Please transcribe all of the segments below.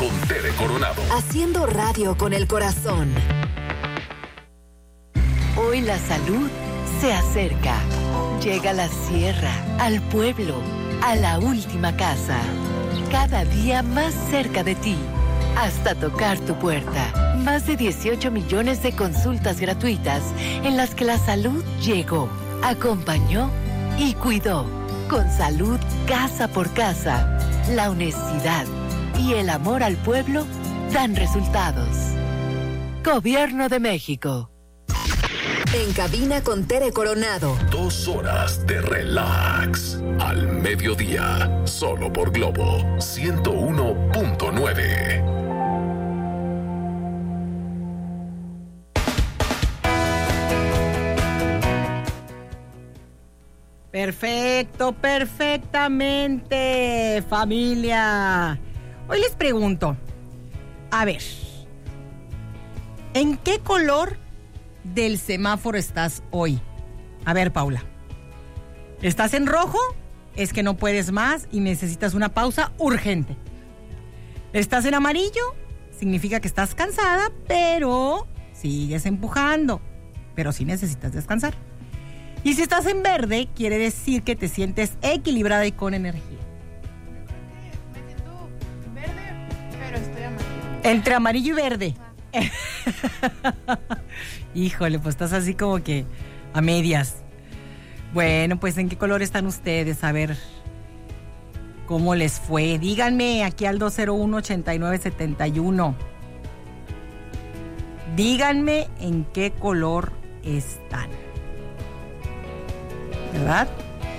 con Tere Coronado. Haciendo radio con el corazón. Hoy la salud se acerca. Llega a la sierra, al pueblo, a la última casa. Cada día más cerca de ti, hasta tocar tu puerta. Más de 18 millones de consultas gratuitas en las que la salud llegó, acompañó y cuidó. Con salud casa por casa, la honestidad y el amor al pueblo dan resultados. Gobierno de México. En cabina con Tere Coronado. 2 horas de relax. Al mediodía. Solo por Globo 101.9. Perfecto, perfectamente, familia. Hoy les pregunto, a ver, ¿en qué color del semáforo estás hoy? A ver, Paula. ¿Estás en rojo? Es que no puedes más y necesitas una pausa urgente. ¿Estás en amarillo? Significa que estás cansada, pero sigues empujando. Pero sí necesitas descansar. Y si estás en verde, quiere decir que te sientes equilibrada y con energía. Me siento verde, pero estoy amarillo. Entre amarillo y verde. Híjole, pues estás así como que a medias. Bueno, pues ¿en qué color están ustedes? A ver cómo les fue. Díganme aquí al 201-8971. Díganme en qué color están. ¿Verdad?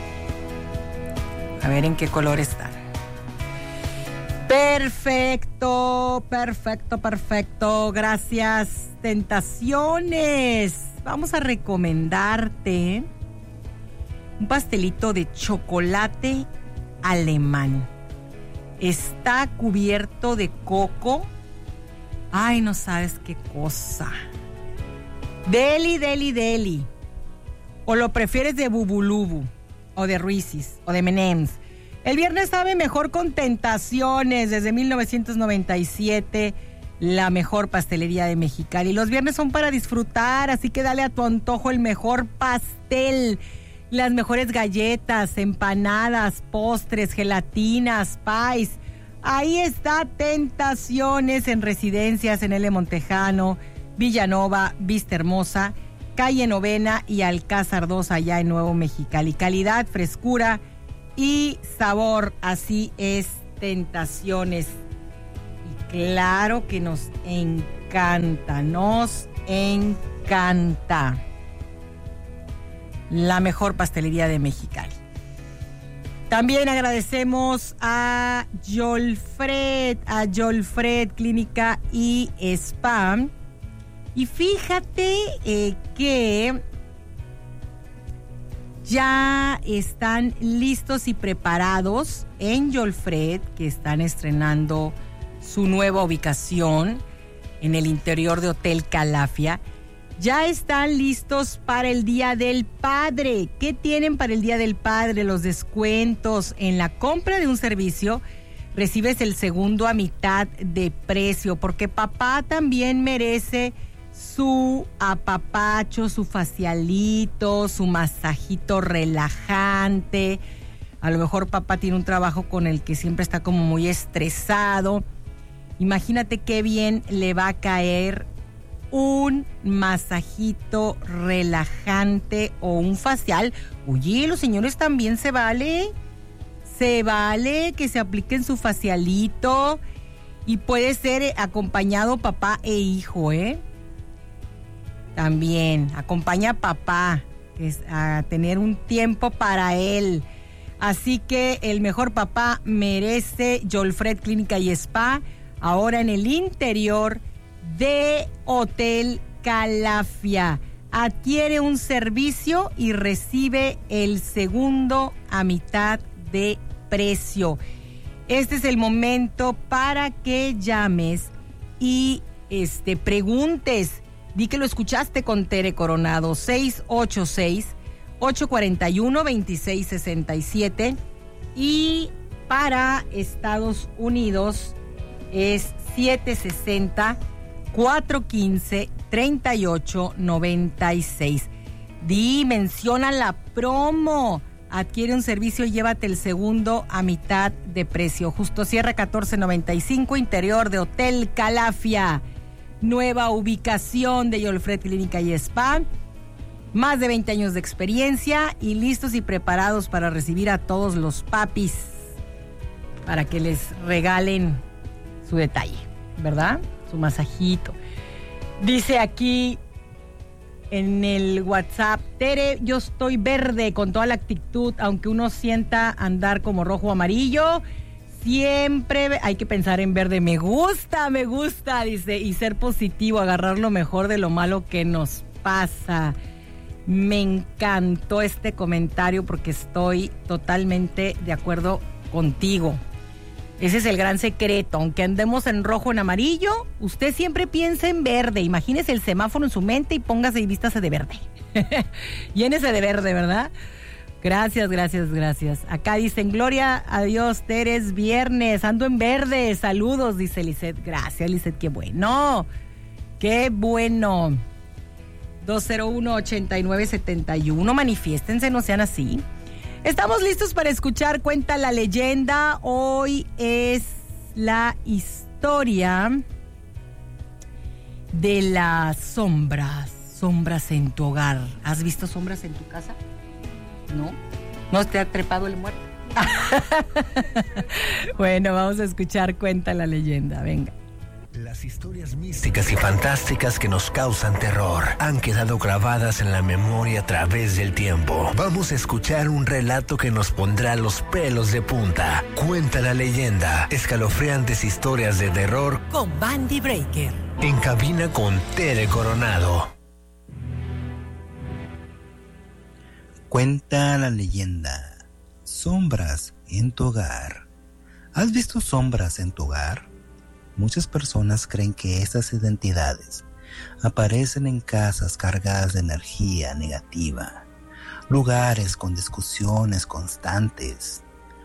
A ver en qué color están. Perfecto, perfecto, perfecto. Gracias. Tentaciones. Vamos a recomendarte un pastelito de chocolate alemán. Está cubierto de coco. Ay, no sabes qué cosa. Deli, deli, deli. ¿O lo prefieres de Bubulubu? ¿O de Reese's? ¿O de M&M's? El viernes sabe mejor con Tentaciones. Desde 1997, la mejor pastelería de Mexicali. Los viernes son para disfrutar, así que dale a tu antojo el mejor pastel. Las mejores galletas, empanadas, postres, gelatinas, pies. Ahí está Tentaciones en Residencias, en L. Montejano, Villanova, Vista Hermosa, Calle Novena y Alcázar 2 allá en Nuevo Mexicali. Calidad, frescura y sabor. Así es Tentaciones. Y claro que nos encanta, nos encanta. La mejor pastelería de Mexicali. También agradecemos a Yolfred Clínica y Spa. Y fíjate que ya están listos y preparados en Yolfred, que están estrenando su nueva ubicación en el interior de Hotel Calafia. Ya están listos para el Día del Padre. ¿Qué tienen para el Día del Padre? Los descuentos. En la compra de un servicio recibes el segundo a mitad de precio, porque papá también merece su apapacho, su facialito, su masajito relajante. A lo mejor papá tiene un trabajo con el que siempre está como muy estresado. Imagínate qué bien le va a caer un masajito relajante o un facial. Oye, los señores también se vale que se apliquen su facialito y puede ser acompañado papá e hijo, También acompaña a papá a tener un tiempo para él. Así que el mejor papá merece Yolfred Clínica y Spa, ahora en el interior de Hotel Calafia. Adquiere un servicio y recibe el segundo a mitad de precio. Este es el momento para que llames y preguntes. Di que lo escuchaste con Tere Coronado. 686-841-2667. Y para Estados Unidos es 760-415-3896. Menciona la promo. Adquiere un servicio y llévate el segundo a mitad de precio. Justo Sierra 1495, interior de Hotel Calafia. Nueva ubicación de Yolfred Clínica y Spa. Más de 20 años de experiencia y listos y preparados para recibir a todos los papis para que les regalen su detalle, ¿verdad? Su masajito. Dice aquí en el WhatsApp, Tere, yo estoy verde con toda la actitud, aunque uno sienta andar como rojo o amarillo, siempre hay que pensar en verde. Me gusta, dice, y ser positivo, agarrar lo mejor de lo malo que nos pasa. Me encantó este comentario porque estoy totalmente de acuerdo contigo. Ese es el gran secreto. Aunque andemos en rojo o en amarillo, usted siempre piensa en verde. Imagínese el semáforo en su mente y póngase y vístase de verde. Llénese de verde, ¿verdad? Gracias. Acá dicen, Gloria a Dios, Tere, es viernes, ando en verde. Saludos, dice Lisette. Gracias, Lisette, qué bueno. 201-8971. Manifiéstense, no sean así. Estamos listos para escuchar Cuenta la Leyenda. Hoy es la historia de las sombras. Sombras en tu hogar. ¿Has visto sombras en tu casa? ¿No? ¿No te ha trepado el muerto? Bueno, vamos a escuchar Cuenta la Leyenda. Venga. Las historias místicas y fantásticas que nos causan terror han quedado grabadas en la memoria a través del tiempo. Vamos a escuchar un relato que nos pondrá los pelos de punta. Cuenta la Leyenda. Escalofriantes historias de terror con Bandy Breaker. En cabina con Tere Coronado. Cuenta la leyenda. Sombras en tu hogar. ¿Has visto sombras en tu hogar? Muchas personas creen que estas identidades aparecen en casas cargadas de energía negativa, lugares con discusiones constantes,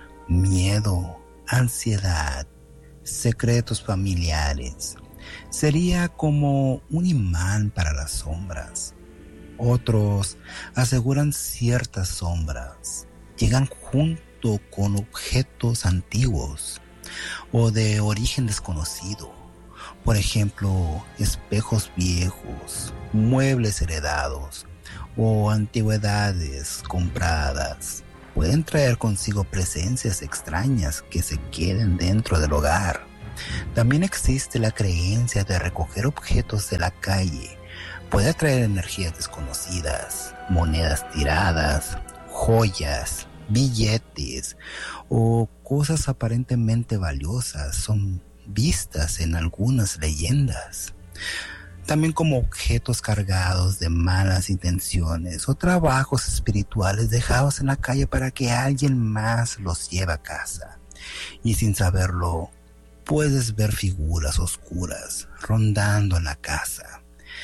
miedo, ansiedad, secretos familiares. Sería como un imán para las sombras. Otros aseguran ciertas sombras llegan junto con objetos antiguos o de origen desconocido. Por ejemplo, espejos viejos, muebles heredados o antigüedades compradas pueden traer consigo presencias extrañas que se queden dentro del hogar. También existe la creencia de recoger objetos de la calle. Puede atraer energías desconocidas, monedas tiradas, joyas, billetes o cosas aparentemente valiosas son vistas en algunas leyendas. También como objetos cargados de malas intenciones o trabajos espirituales dejados en la calle para que alguien más los lleve a casa. Y sin saberlo, puedes ver figuras oscuras rondando en la casa.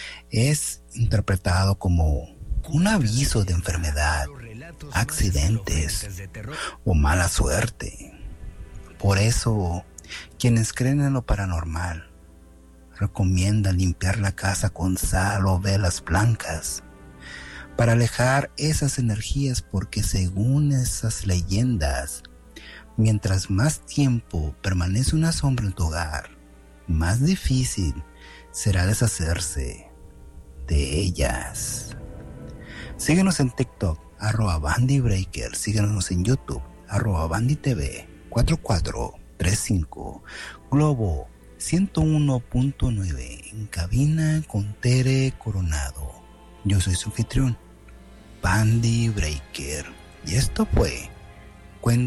Es interpretado como un aviso de enfermedad, accidentes o mala suerte. Por eso, quienes creen en lo paranormal recomiendan limpiar la casa con sal o velas blancas para alejar esas energías, porque según esas leyendas, mientras más tiempo permanece una sombra en tu hogar, más difícil será deshacerse de ellas. Síguenos en TikTok, @BandyBreaker. Síguenos en YouTube, @BandyTV 4435. Globo 101.9. En cabina con Tere Coronado. Yo soy su anfitrión, Bandy Breaker. Y esto fue Cuenta